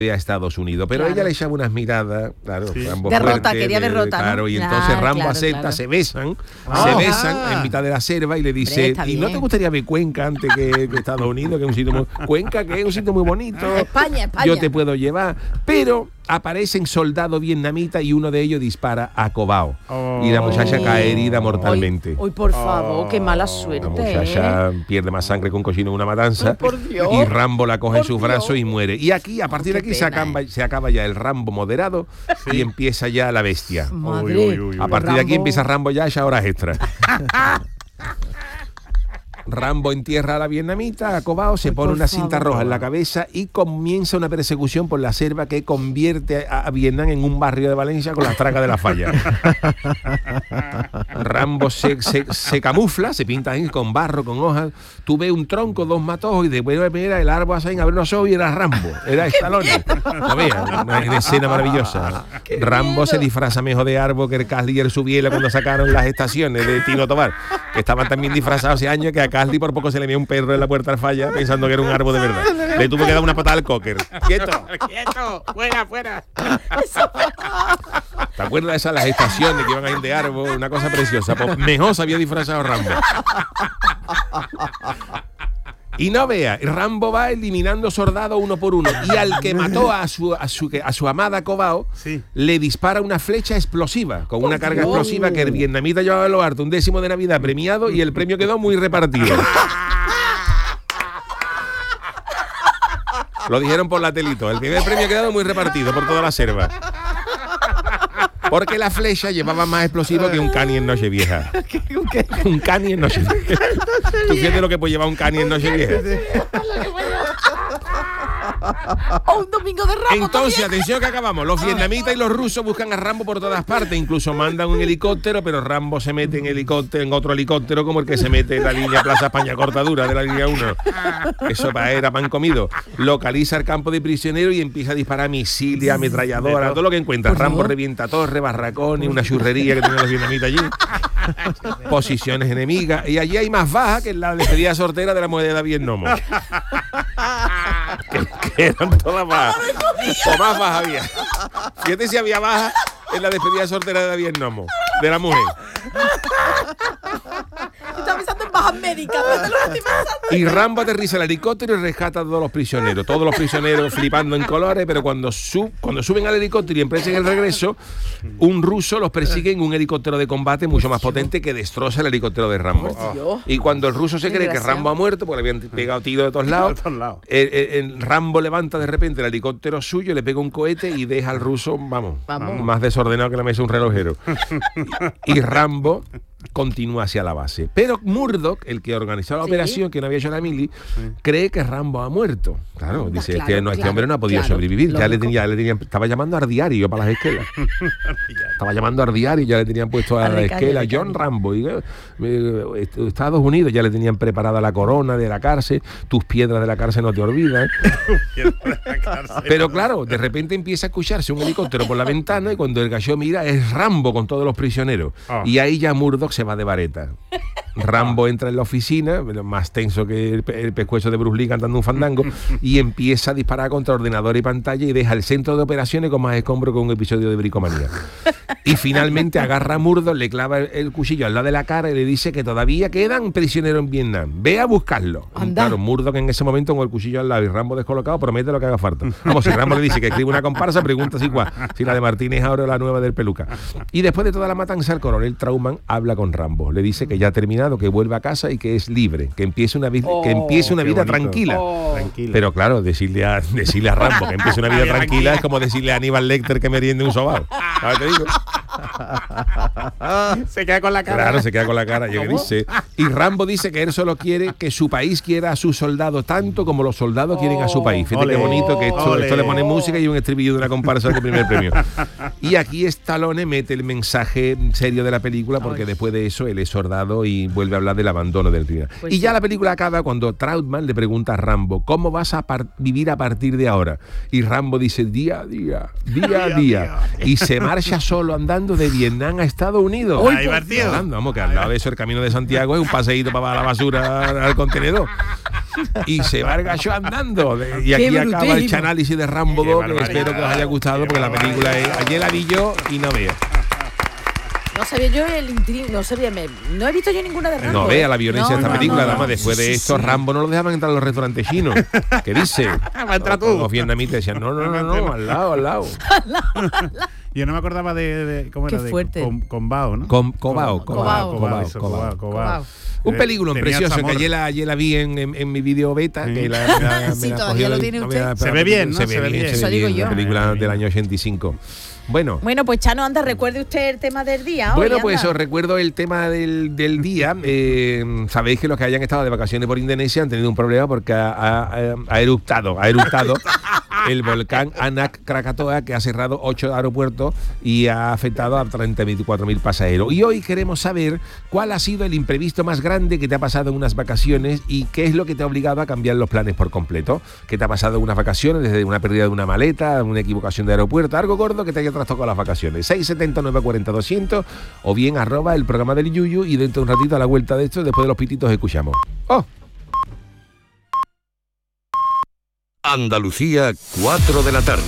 a Estados Unidos, pero ella le echaba unas miradas, claro, Rambo derrota, fuerte, quería derrota, claro, ¿no? y entonces Rambo acepta, se besan en mitad de la selva y le dice, ¿y no te gustaría ver Cuenca antes que Estados Unidos, que es un sitio muy, Cuenca, que es un sitio muy bonito, España. yo te puedo llevar? Pero aparecen soldados vietnamitas y uno de ellos dispara a Cobao y la muchacha cae herida mortalmente. Uy, por favor, qué mala suerte. La muchacha pierde más sangre con cochino en una matanza. Y Rambo la coge en sus brazos y muere. Y aquí, a partir de aquí, se acaba ya el Rambo moderado y empieza ya la bestia. A partir de aquí empieza Rambo ya a horas extras. Rambo entierra a la vietnamita, a Cobao, se pone una cinta roja en la cabeza y comienza una persecución por la selva que convierte a Vietnam en un barrio de Valencia con las tracas de la falla. Rambo se camufla, se pinta ahí con barro, con hojas. Tú ves un tronco, dos matojos y después mira el árbol así, a ver unos ojos y era Rambo, era Stallone. No veas, una escena maravillosa. Rambo se disfraza mejor de árbol que el Casli y el Subiela cuando sacaron las estaciones de Tino Tobar, que estaban también disfrazados hace años, que a Casli por poco se le veía un perro en la puerta al falla pensando que era un árbol de verdad. Le tuvo que dar una patada al cocker. ¡Quieto! ¡Quieto! ¡Fuera! ¿Te acuerdas de esas las estaciones que iban a ir de árbol? Una cosa preciosa. Pues mejor se había disfrazado Rambo. Y no vea, Rambo va eliminando soldados uno por uno. Y al que mató a su amada Cobao, le dispara una flecha explosiva, con una carga explosiva que el vietnamita llevaba a lo harto, un décimo de Navidad premiado, y el premio quedó muy repartido. Lo dijeron por la telito. El primer premio quedó muy repartido por toda la selva. Porque la flecha llevaba más explosivo que un cani en Nochevieja. Un cani en Nochevieja. ¿Tú fíjate lo que puede llevar un cani en Nochevieja? O un domingo de Rambo. Entonces, también. atención que acabamos. Los vietnamitas y los rusos buscan a Rambo por todas partes. Incluso mandan un helicóptero, pero Rambo se mete en otro helicóptero como el que se mete en la línea Plaza España Cortadura de la línea 1. Eso era pan comido. Localiza el campo de prisioneros y empieza a disparar misiles, ametralladoras, todo lo que encuentra. Rambo revienta torres, barracones, una churrería que tienen los vietnamitas allí. Posiciones enemigas. Y allí hay más bajas que en la despedida sortera de la mujer de David Nomo. que eran todas bajas. O más bajas había. Fíjate si había bajas en la despedida sortera de David Nomo, de la mujer. Estaba pensando en bajas médicas, pero te lo estoy pensando. Y Rambo aterriza el helicóptero y rescata a todos los prisioneros. Todos los prisioneros flipando en colores, pero cuando suben al helicóptero y emprenden el regreso, un ruso los persigue en un helicóptero de combate mucho más potente que destroza el helicóptero de Rambo. Y cuando el ruso se cree que Rambo ha muerto, porque le habían pegado tiros de todos lados, el Rambo levanta de repente el helicóptero suyo, le pega un cohete y deja al ruso, vamos. Más desordenado que la mesa de un relojero. Y Rambo continúa hacia la base. Pero Murdoch, el que organizó la operación, que no había hecho la mili, cree que Rambo ha muerto. Claro, dice, este hombre no ha podido sobrevivir. Ya le tenían, estaba llamando al diario para las esquelas. Estaba llamando al diario, ya le tenían puesto a la esquela John Rambo. Y, Estados Unidos ya le tenían preparada la corona de la cárcel. Tus piedras de la cárcel no te olvidan. Pero claro, de repente empieza a escucharse un helicóptero por la ventana y cuando el gallo mira es Rambo con todos los prisioneros. Y ahí ya Murdoch se va de vareta. Rambo entra en la oficina, más tenso que el pescuezo de Bruce Lee cantando un fandango, y empieza a disparar contra ordenador y pantalla y deja el centro de operaciones con más escombro que un episodio de Bricomanía. Y finalmente agarra a Murdoch, le clava el cuchillo al lado de la cara y le dice que todavía quedan prisioneros en Vietnam. Ve a buscarlo. Claro, Murdoch en ese momento con el cuchillo al lado y Rambo descolocado promete lo que haga falta. Vamos, si Rambo le dice que escribe una comparsa, pregunta si la de Martínez ahora o la nueva del Peluca. Y después de toda la matanza, el coronel Trauman habla con Rambo. Le dice que ya ha terminado, que vuelve a casa y que es libre, que empiece una vida tranquila. Pero claro, decirle a Rambo que empiece una vida tranquila es como decirle a Aníbal Lecter que meriende un sobao. ¿Sabes te digo? Se queda con la cara. Claro, se queda con la cara. Y Rambo dice que él solo quiere que su país quiera a sus soldados tanto como los soldados quieren a su país. Fíjate qué bonito que esto le pone música y un estribillo de una comparsa de primer premio. Y aquí Stallone mete el mensaje serio de la película porque después de eso él es soldado y vuelve a hablar del abandono del Vietnam. Y ya la película acaba cuando Trautmann le pregunta a Rambo ¿cómo vas a vivir a partir de ahora? Y Rambo dice día a día. Y se marcha solo andando de Vietnam a Estados Unidos. Vamos, que al lado de eso el Camino de Santiago es un paseíto para la basura al contenedor. y se va el gallo andando. Y aquí acaba el análisis de Rambo 2, que espero que os haya gustado, porque la película es... Ayer la vi yo y no veo. No sabía yo el intrigo, no he visto yo ninguna de Rambo. No vea la violencia de esta película, además después de esto Rambo no lo dejaban entrar a los restaurantes chinos. ¿Qué dice? Va a entrar tú. Los vietnamitas decían, no, al lado. Yo no me acordaba de ¿cómo era? Qué fuerte. Combao, ¿no? Cobao. Un peliculón precioso que ayer la vi en mi video beta. Sí. Que me Sí, la todavía cogió lo tiene usted. Se ve bien, ¿no? Se ve bien. Eso digo yo. Una película del año 85. Bueno, pues Chano, anda, recuerde usted el tema del día. Bueno, hoy, pues anda. os recuerdo el tema del día. Sabéis que los que hayan estado de vacaciones por Indonesia han tenido un problema porque ha eructado el volcán Anak Krakatoa, que ha cerrado 8 aeropuertos y ha afectado a 34.000 pasajeros. Y hoy queremos saber cuál ha sido el imprevisto más grande que te ha pasado en unas vacaciones y qué es lo que te ha obligado a cambiar los planes por completo. ¿Qué te ha pasado en unas vacaciones, desde una pérdida de una maleta, una equivocación de aeropuerto, algo gordo que te haya trastocado las vacaciones? 679 40 200 o bien @ el programa del Yuyu, y dentro de un ratito a la vuelta de esto, después de los pititos, escuchamos. ¡Oh! Andalucía, 4 de la tarde.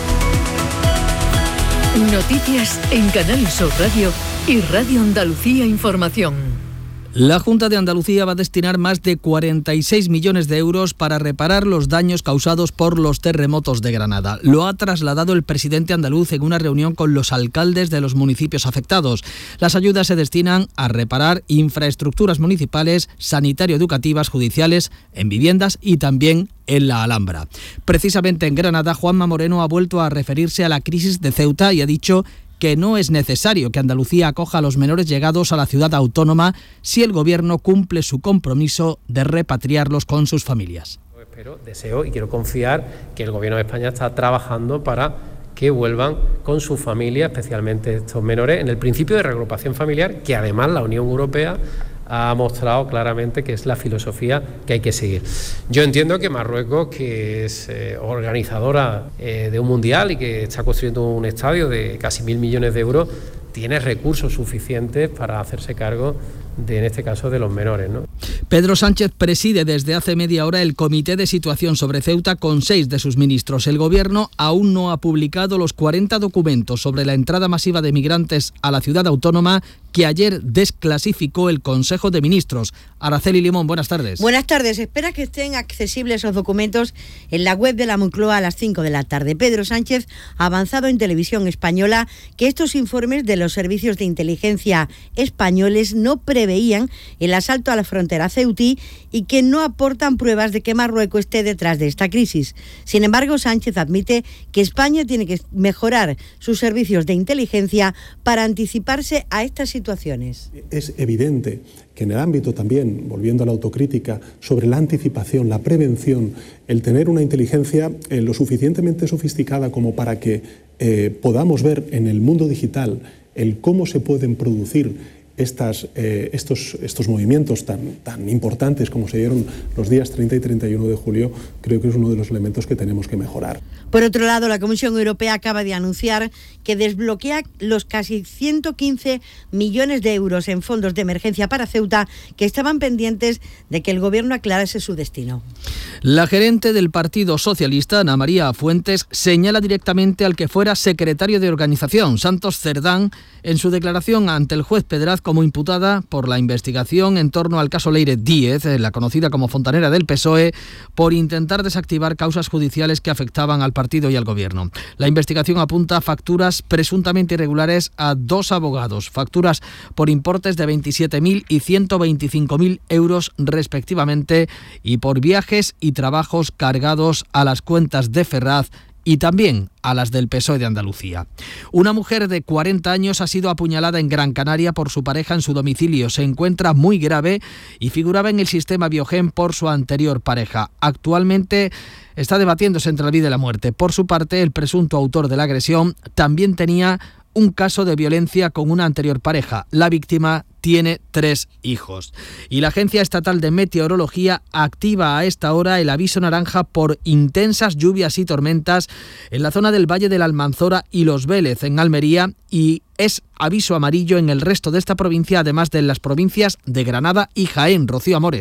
Noticias en Canal Sur Radio y Radio Andalucía Información. La Junta de Andalucía va a destinar más de 46 millones de euros para reparar los daños causados por los terremotos de Granada. Lo ha trasladado el presidente andaluz en una reunión con los alcaldes de los municipios afectados. Las ayudas se destinan a reparar infraestructuras municipales, sanitario-educativas, judiciales, en viviendas y también en la Alhambra. Precisamente en Granada, Juanma Moreno ha vuelto a referirse a la crisis de Ceuta y ha dicho que no es necesario que Andalucía acoja a los menores llegados a la ciudad autónoma si el Gobierno cumple su compromiso de repatriarlos con sus familias. Espero, deseo y quiero confiar que el Gobierno de España está trabajando para que vuelvan con su familia, especialmente estos menores, en el principio de reagrupación familiar, que además la Unión Europea ha mostrado claramente que es la filosofía que hay que seguir. Yo entiendo que Marruecos, que es organizadora de un mundial y que está construyendo un estadio de casi 1.000 millones de euros, tiene recursos suficientes para hacerse cargo en este caso, de los menores, ¿no? Pedro Sánchez preside desde hace media hora el Comité de Situación sobre Ceuta con 6 de sus ministros. El Gobierno aún no ha publicado los 40 documentos sobre la entrada masiva de migrantes a la ciudad autónoma que ayer desclasificó el Consejo de Ministros. Araceli Limón, buenas tardes. Buenas tardes. Espera que estén accesibles esos documentos en la web de la Moncloa a las 5 de la tarde. Pedro Sánchez ha avanzado en Televisión Española que estos informes de los servicios de inteligencia españoles no preveían el asalto a la frontera ceutí y que no aportan pruebas de que Marruecos esté detrás de esta crisis. Sin embargo, Sánchez admite que España tiene que mejorar sus servicios de inteligencia para anticiparse a estas situaciones. Es evidente que en el ámbito también, volviendo a la autocrítica, sobre la anticipación, la prevención, el tener una inteligencia lo suficientemente sofisticada como para que podamos ver en el mundo digital el cómo se pueden producir estos movimientos tan importantes como se dieron los días 30 y 31 de julio, creo que es uno de los elementos que tenemos que mejorar. Por otro lado, la Comisión Europea acaba de anunciar que desbloquea los casi 115 millones de euros en fondos de emergencia para Ceuta que estaban pendientes de que el Gobierno aclarase su destino. La gerente del Partido Socialista, Ana María Fuentes, señala directamente al que fuera secretario de organización, Santos Cerdán, en su declaración ante el juez Pedraz como imputada por la investigación en torno al caso Leire Díez, la conocida como fontanera del PSOE, por intentar desactivar causas judiciales que afectaban al partido y al Gobierno. La investigación apunta a facturas presuntamente irregulares a 2 abogados, facturas por importes de 27.000 y 125.000 euros respectivamente, y por viajes y trabajos cargados a las cuentas de Ferraz y también a las del PSOE de Andalucía. Una mujer de 40 años ha sido apuñalada en Gran Canaria por su pareja en su domicilio. Se encuentra muy grave y figuraba en el sistema Biogen por su anterior pareja. Actualmente está debatiéndose entre la vida y la muerte. Por su parte, el presunto autor de la agresión también tenía un caso de violencia con una anterior pareja. La víctima tiene 3 hijos. Y la Agencia Estatal de Meteorología activa a esta hora el aviso naranja por intensas lluvias y tormentas en la zona del Valle de la Almanzora y Los Vélez, en Almería, y es aviso amarillo en el resto de esta provincia, además de las provincias de Granada y Jaén. Rocío Amores.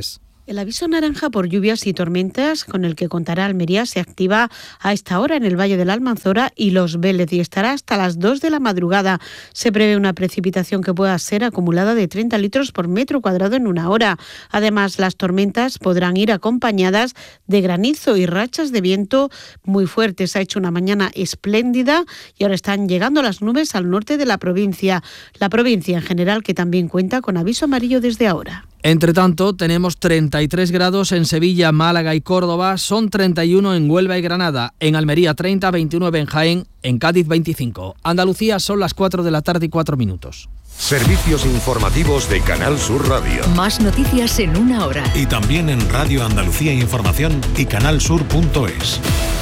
El aviso naranja por lluvias y tormentas con el que contará Almería se activa a esta hora en el Valle de la Almanzora y Los Vélez y estará hasta las 2 de la madrugada. Se prevé una precipitación que pueda ser acumulada de 30 litros por metro cuadrado en una hora. Además, las tormentas podrán ir acompañadas de granizo y rachas de viento muy fuertes. Ha hecho una mañana espléndida y ahora están llegando las nubes al norte de la provincia. La provincia en general, que también cuenta con aviso amarillo desde ahora. Entre tanto, tenemos 33 grados en Sevilla, Málaga y Córdoba, son 31 en Huelva y Granada, en Almería 30, 29 en Jaén, en Cádiz 25. Andalucía son las 4 de la tarde y 4 minutos. Servicios informativos de Canal Sur Radio. Más noticias en una hora. Y también en Radio Andalucía Información y canalsur.es.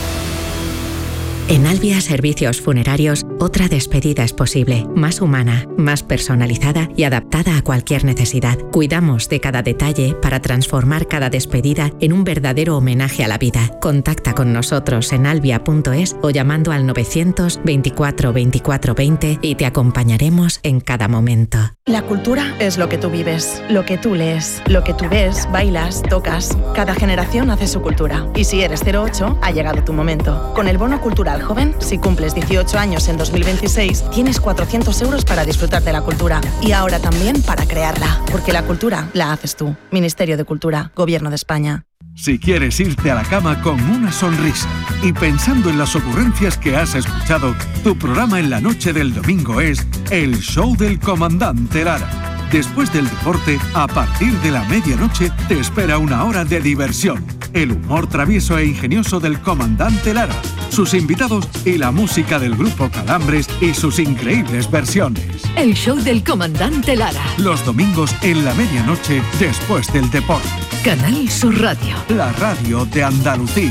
En Albia Servicios Funerarios, otra despedida es posible, más humana, más personalizada y adaptada a cualquier necesidad. Cuidamos de cada detalle para transformar cada despedida en un verdadero homenaje a la vida. Contacta con nosotros en albia.es o llamando al 924 24 20 y te acompañaremos en cada momento. La cultura es lo que tú vives, lo que tú lees, lo que tú ves, bailas, tocas. Cada generación hace su cultura. Y si eres 08, ha llegado tu momento. Con el bono cultural joven, si cumples 18 años en 2026, tienes 400 euros para disfrutar de la cultura. Y ahora también para crearla. Porque la cultura la haces tú. Ministerio de Cultura, Gobierno de España. Si quieres irte a la cama con una sonrisa y pensando en las ocurrencias que has escuchado, tu programa en la noche del domingo es El Show del Comandante Lara. Después del deporte, a partir de la medianoche, te espera una hora de diversión. El humor travieso e ingenioso del Comandante Lara, sus invitados y la música del grupo Calambres y sus increíbles versiones. El Show del Comandante Lara. Los domingos en la medianoche, después del deporte. Canal Sur Radio. La radio de Andalucía.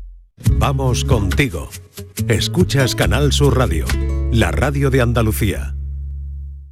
Vamos contigo. Escuchas Canal Sur Radio, la radio de Andalucía.